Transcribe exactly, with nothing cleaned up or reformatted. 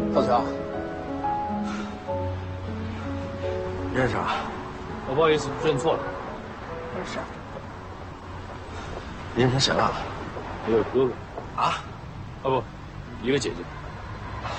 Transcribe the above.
道桥，认识啊？ 我不好意思，认错了。 没事。你认成谁了？ 我有哥哥。 啊？ 啊不，一个姐姐。